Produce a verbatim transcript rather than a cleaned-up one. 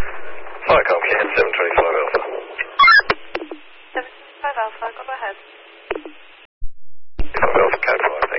Fire Comcast seven twenty-five Alpha. seven twenty-five Alpha, go ahead. five Alpha, Cat five.